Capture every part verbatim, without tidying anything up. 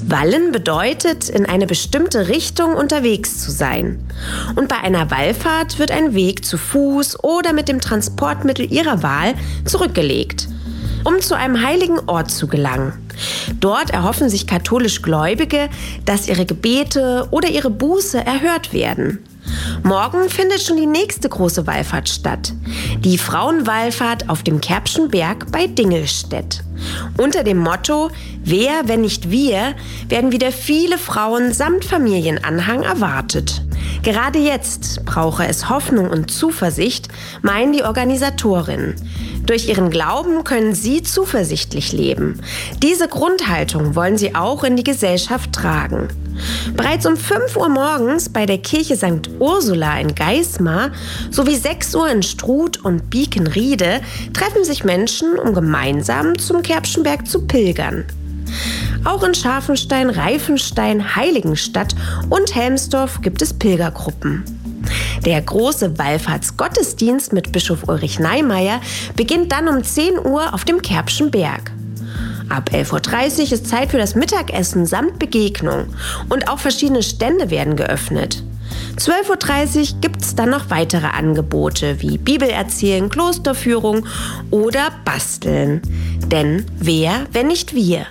Wallen bedeutet, in eine bestimmte Richtung unterwegs zu sein. Und bei einer Wallfahrt wird ein Weg zu Fuß oder mit dem Transportmittel Ihrer Wahl zurückgelegt, um zu einem heiligen Ort zu gelangen. Dort erhoffen sich katholisch Gläubige, dass ihre Gebete oder ihre Buße erhört werden. Morgen findet schon die nächste große Wallfahrt statt. Die Frauenwallfahrt auf dem Kerbschen Berg bei Dingelstedt. Unter dem Motto „Wer, wenn nicht wir?" werden wieder viele Frauen samt Familienanhang erwartet. Gerade jetzt brauche es Hoffnung und Zuversicht, meinen die Organisatorinnen. Durch ihren Glauben können sie zuversichtlich leben. Diese Grundhaltung wollen sie auch in die Gesellschaft tragen. Bereits um fünf Uhr morgens bei der Kirche Sankt Ursula in Geismar sowie sechs Uhr in Struth und Biekenriede treffen sich Menschen, um gemeinsam zum Kerbschen Berg zu pilgern. Auch in Scharfenstein, Reifenstein, Heiligenstadt und Helmsdorf gibt es Pilgergruppen. Der große Wallfahrtsgottesdienst mit Bischof Ulrich Neimeyer beginnt dann um zehn Uhr auf dem Kerbschen Berg. Ab elf Uhr dreißig ist Zeit für das Mittagessen samt Begegnung und auch verschiedene Stände werden geöffnet. zwölf Uhr dreißig gibt es dann noch weitere Angebote wie Bibelerzählen, Klosterführung oder Basteln. Denn wer, wenn nicht wir?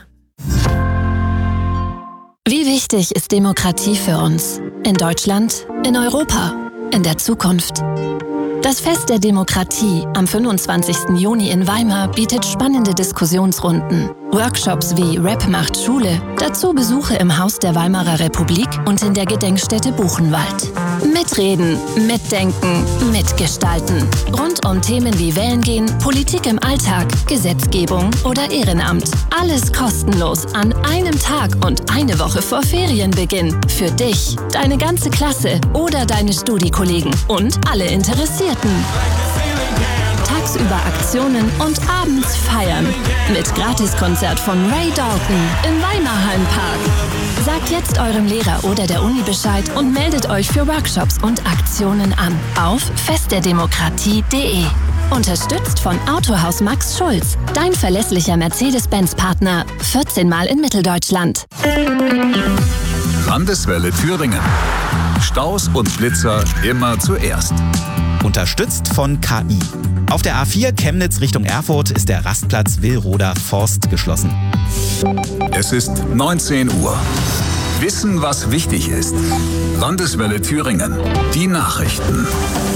Wie wichtig ist Demokratie für uns? In Deutschland, in Europa, in der Zukunft. Das Fest der Demokratie am fünfundzwanzigsten Juni in Weimar bietet spannende Diskussionsrunden, Workshops wie Rap macht Schule, dazu Besuche im Haus der Weimarer Republik und in der Gedenkstätte Buchenwald. Mitreden, mitdenken, mitgestalten. Rund um Themen wie Wählen gehen, Politik im Alltag, Gesetzgebung oder Ehrenamt. Alles kostenlos an einem Tag und eine Woche vor Ferienbeginn. Für dich, deine ganze Klasse oder deine Studiekollegen und alle Interessierten. Tagsüber Aktionen und abends feiern. Mit Gratiskonzert von Ray Dalton im Weimarhallenpark. Sagt jetzt eurem Lehrer oder der Uni Bescheid und meldet euch für Workshops und Aktionen an auf festderdemokratie punkt de. Unterstützt von Autohaus Max Schulz, dein verlässlicher Mercedes-Benz-Partner, vierzehn Mal in Mitteldeutschland. Landeswelle Thüringen. Staus und Blitzer immer zuerst. Unterstützt von K I. Auf der A vier Chemnitz Richtung Erfurt ist der Rastplatz Willroder Forst geschlossen. Es ist neunzehn Uhr. Wissen, was wichtig ist. Landeswelle Thüringen. Die Nachrichten.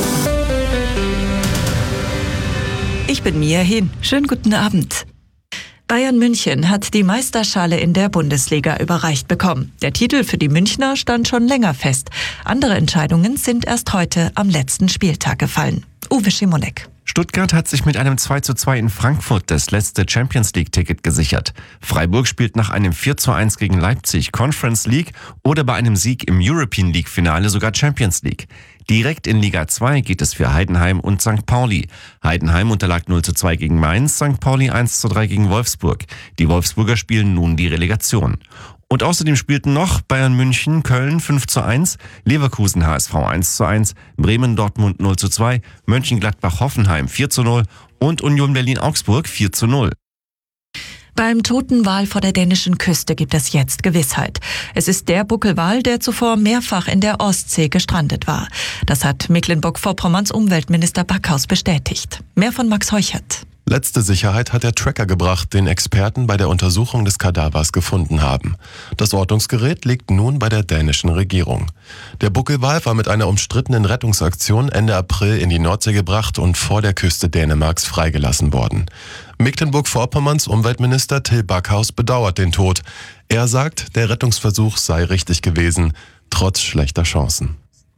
Ich bin Mia Hin. Schönen guten Abend. Bayern München hat die Meisterschale in der Bundesliga überreicht bekommen. Der Titel für die Münchner stand schon länger fest. Andere Entscheidungen sind erst heute am letzten Spieltag gefallen. Uwe Schimonek. Stuttgart hat sich mit einem zwei zu zwei in Frankfurt das letzte Champions-League-Ticket gesichert. Freiburg spielt nach einem vier zu eins gegen Leipzig Conference League oder bei einem Sieg im European League-Finale sogar Champions League. Direkt in Liga zwei geht es für Heidenheim und Sankt Pauli. Heidenheim unterlag null zu zwei gegen Mainz, Sankt Pauli eins zu drei gegen Wolfsburg. Die Wolfsburger spielen nun die Relegation. Und außerdem spielten noch Bayern München, Köln fünf zu eins, Leverkusen H S V eins zu eins, Bremen Dortmund null zu zwei, Mönchengladbach Hoffenheim vier zu null und Union Berlin Augsburg vier zu null. Beim Totenwal vor der dänischen Küste gibt es jetzt Gewissheit. Es ist der Buckelwal, der zuvor mehrfach in der Ostsee gestrandet war. Das hat Mecklenburg-Vorpommerns Umweltminister Backhaus bestätigt. Mehr von Max Heuchert. Letzte Sicherheit hat der Tracker gebracht, den Experten bei der Untersuchung des Kadavers gefunden haben. Das Ortungsgerät liegt nun bei der dänischen Regierung. Der Buckelwal war mit einer umstrittenen Rettungsaktion Ende April in die Nordsee gebracht und vor der Küste Dänemarks freigelassen worden. Mecklenburg-Vorpommerns Umweltminister Till Backhaus bedauert den Tod. Er sagt, der Rettungsversuch sei richtig gewesen, trotz schlechter Chancen.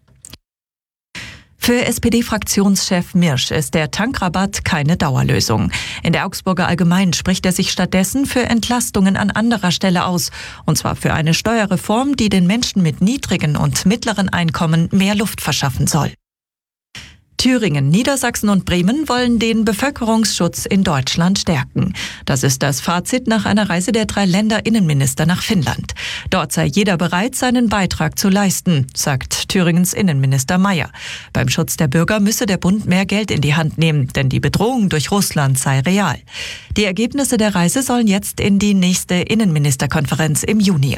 Für S P D-Fraktionschef Mirsch ist der Tankrabatt keine Dauerlösung. In der Augsburger Allgemeinen spricht er sich stattdessen für Entlastungen an anderer Stelle aus. Und zwar für eine Steuerreform, die den Menschen mit niedrigen und mittleren Einkommen mehr Luft verschaffen soll. Thüringen, Niedersachsen und Bremen wollen den Bevölkerungsschutz in Deutschland stärken. Das ist das Fazit nach einer Reise der drei Länder-Innenminister nach Finnland. Dort sei jeder bereit, seinen Beitrag zu leisten, sagt Thüringens Innenminister Mayer. Beim Schutz der Bürger müsse der Bund mehr Geld in die Hand nehmen, denn die Bedrohung durch Russland sei real. Die Ergebnisse der Reise sollen jetzt in die nächste Innenministerkonferenz im Juni